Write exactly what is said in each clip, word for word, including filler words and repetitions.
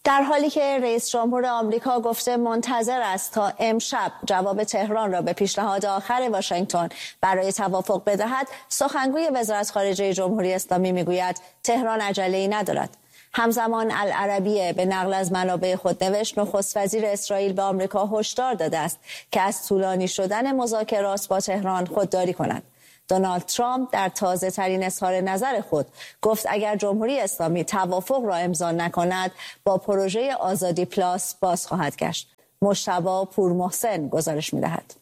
در حالی که رئیس جمهور آمریکا گفته منتظر است تا امشب جواب تهران را به پیشنهاد آخر واشنگتن برای توافق بدهد، سخنگوی وزارت خارجه جمهوری اسلامی میگوید تهران عجله‌ای ندارد. همزمان العربیه به نقل از منابع خود نوشت نخست وزیر اسرائیل به آمریکا هشدار داده است که از طولانی شدن مذاکرات با تهران خودداری کند. دونالد ترامپ در تازه ترین اظهار نظر خود گفت اگر جمهوری اسلامی توافق را امضا نکند با پروژه آزادی پلاس باز خواهد گشت. مجتبی پورمحسن گزارش می‌دهد.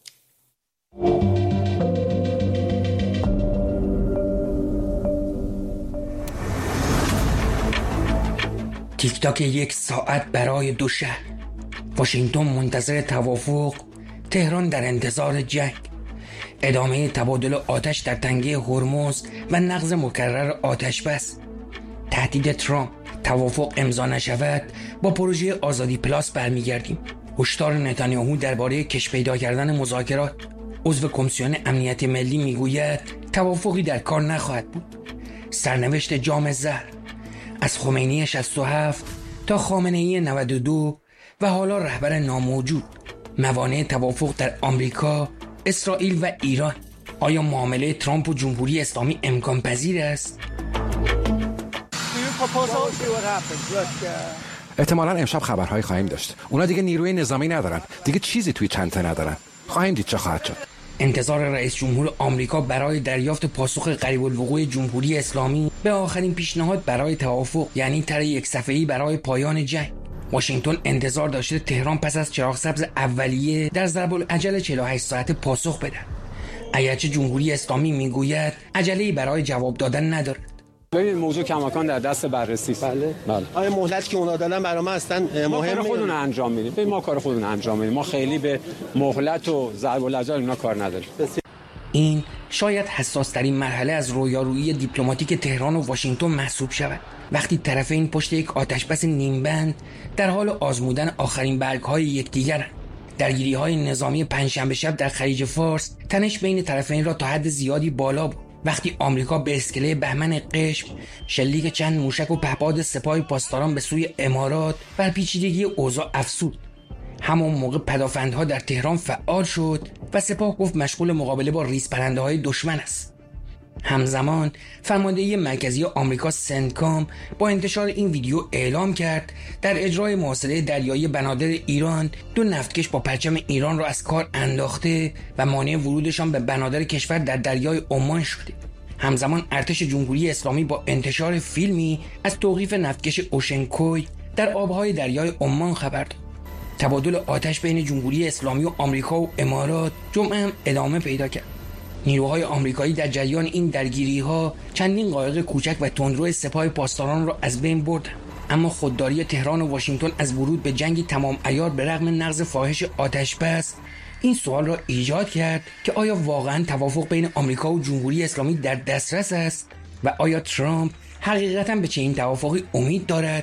تیک تاک یک ساعت برای دو شهر. واشنگتن منتظر توافق، تهران در انتظار جنگ. ادامه تبادل آتش در تنگه هرمز و نقض مکرر آتش بس. تهدید ترامپ توافق امضا نشود با پروژه آزادی پلاس برمیگردیم. هشدار نتانیاهو درباره کش پیدا کردن مذاکرات. عضو کمیسیون امنیت ملی میگوید توافقی در کار نخواهد بود. سرنوشت جام زهر از خمینی شصت و هفت تا خامنه‌ای نود و دو و حالا رهبر ناموجود. موانع توافق در آمریکا، اسرائیل و ایران. آیا معامله ترامپ و جمهوری اسلامی امکان پذیر است؟ احتمالاً امشب خبرهایی خواهیم داشت. اونا دیگه نیروی نظامی ندارن، دیگه چیزی توی چنته ندارن. خواهیم دید چه خواهد شد. انتظار رئیس جمهور آمریکا برای دریافت پاسخ قریب الوقوع جمهوری اسلامی به آخرین پیشنهاد برای توافق، یعنی طرح یک صفحه‌ای برای پایان جنگ. واشنگتن انتظار داشته تهران پس از چراغ سبز اولیه در ضرب العجل چهل و هشت ساعته پاسخ بده. اگرچه جمهوری اسلامی میگوید عجله‌ای برای جواب دادن ندارد. ببین موضوع کماکان در دست بررسی است. بله. بله. آیا مهلتی که اونا دادن برای ما اصلا مهمه؟ ما خودمون انجام میدیم. ببین ما کار خودمون انجام میدیم. ما خیلی به مهلت و ضرب العجل اینا کار نداریم. این شاید حساس ترین مرحله از رویارویی دیپلماتیک تهران و واشنگتن محسوب شود. وقتی طرفین پشت یک آتشبس نیمبند در حال آزمودن آخرین برگ‌های یکدیگرند. درگیری‌های نظامی پنجشنبه شب در خلیج فارس تنش بین طرفین را تا حد زیادی بالا بود. وقتی آمریکا به اسکله بهمن قشم شلیک چند موشک و پهپاد سپاه پاسداران به سوی امارات بر پیچیدگی اوضاع افزود. همون موقع پدافندها در تهران فعال شد و سپاه گفت مشغول مقابله با ریزپرنده‌های دشمن است. همزمان فرمانده مرکزی آمریکا سنتکام با انتشار این ویدیو اعلام کرد در اجرای محاصره دریایی بنادر ایران دو نفتکش با پرچم ایران را از کار انداخته و مانع ورودشان به بنادر کشور در دریای عمان شده. همزمان ارتش جمهوری اسلامی با انتشار فیلمی از توقیف نفتکش اوشنکوی در آبهای دریای عمان خبر داد. تبادل آتش بین جمهوری اسلامی و آمریکا و امارات جمعه هم ادامه پیدا کرد. نیروهای آمریکایی در جریان این درگیری‌ها چندین قایق کوچک و تندرو سپاه پاسداران را از بین بردند. اما خودداری تهران و واشنگتن از ورود به جنگی تمام عیار به رغم نقض فاحش آتشبس این سوال را ایجاد کرد که آیا واقعاً توافق بین آمریکا و جمهوری اسلامی در دسترس است و آیا ترامپ حقیقتاً به چنین توافقی امید دارد؟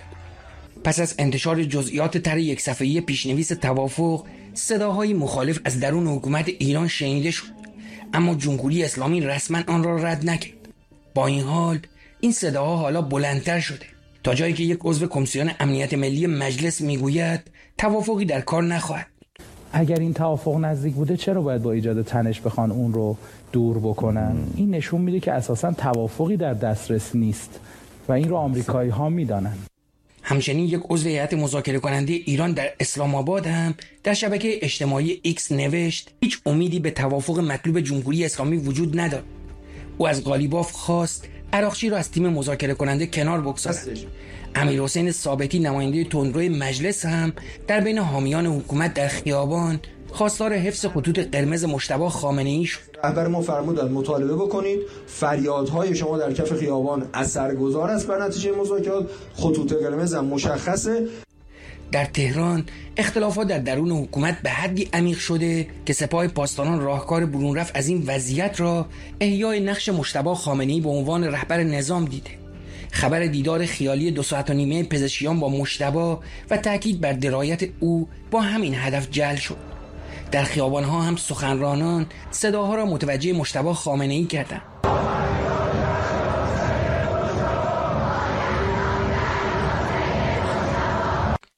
پس از انتشار جزئیات طرح یک صفحه‌ای پیشنویس توافق، صداهای مخالف از درون حکومت ایران شنیده شد، اما جمهوری اسلامی رسما آن را رد نکرد. با این حال این صداها حالا بلندتر شده تا جایی که یک عضو کمیسیون امنیت ملی مجلس میگوید توافقی در کار نخواهد. اگر این توافق نزدیک بوده چرا باید با ایجاد تنش بخوان اون رو دور بکنن؟ این نشون میده که اساساً توافقی در دسترس نیست و این رو آمریکایی ها میدانن. همچنین یک عضو هیئت مذاکره کننده ایران در اسلام آباد هم در شبکه اجتماعی ایکس نوشت هیچ امیدی به توافق مطلوب جمهوری اسلامی وجود ندارد. او از قالیباف خواست عراقچی را از تیم مذاکره کننده کنار بگذارد. امیرحسین ثابتی نماینده تندروی مجلس هم در بین حامیان حکومت در خیابان خواستار حفظ خطوط قرمز مجتبی خامنه‌ای شد. رهبر ما فرمودند مطالبه بکنید، فریادهای شما در کف خیابان اثرگذار است بر نتیجه مذاکرات، خطوط قرمز هم مشخصه. در تهران اختلافات در درون حکومت به حدی عمیق شده که سپاه پاسداران راهکار برون رفت از این وضعیت را احیای نقش مجتبی خامنه‌ای به عنوان رهبر نظام دیده. خبر دیدار خیالی دو ساعت و نیمه پزشکیان با مجتبی و تاکید بر درایت او با همین هدف جعل شد. در خیابان‌ها هم سخنرانان صداها را متوجه مجتبی خامنه‌ای کردند.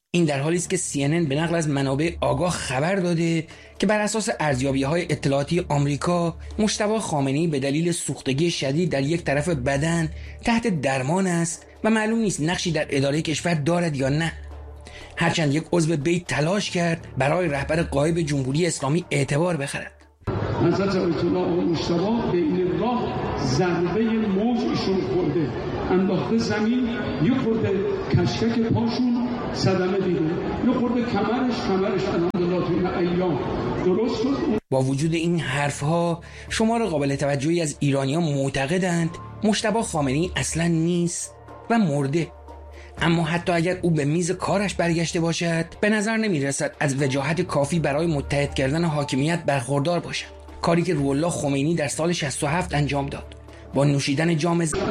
این در حالی است که سی ان ان به نقل از منابع آگاه خبر داده که بر اساس ارزیابی‌های اطلاعاتی آمریکا مجتبی خامنه‌ای به دلیل سوختگی شدید در یک طرف بدن تحت درمان است و معلوم نیست نقشی در اداره کشور دارد یا نه. هرچند یک عضو بیت تلاش کرد برای رهبر غایب جمهوری اسلامی اعتبار بخرد. حضرت آیت الله آقا مجتبی به این راه ضربه موج ایشون خورده، انداخته زمین، یه خورده کشکک پاشون صدمه دیده، یه خورده کمرش کمرش الحمدلله تو این ایام درست شد. با وجود این حرفها شمار قابل توجهی از ایرانیان معتقدند مجتبی خامنه‌ای اصلا نیست و مرده. اما حتی اگر او به میز کارش برگشته باشد به نظر نمی رسد از وجاهت کافی برای متحد کردن حاکمیت برخوردار باشد، کاری که روح‌الله خمینی در سال شصت و هفت انجام داد با نوشیدن جام ز...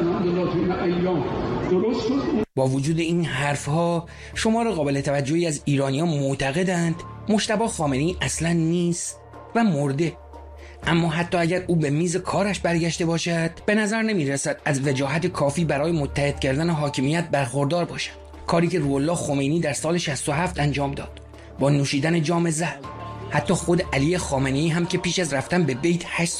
با وجود این حرفها شمار قابل توجهی از ایرانیان معتقدند مجتبی خامنه‌ای اصلا نیست و مرده. اما حتی اگر او به میز کارش برگشته باشد به نظر نمی رسد از وجاهت کافی برای متحد کردن حاکمیت برخوردار باشد، کاری که روح‌الله خمینی در سال شصت و هفت انجام داد با نوشیدن جام زهر. حتی خود علی خامنه‌ای هم که پیش از رفتن به بیت هشت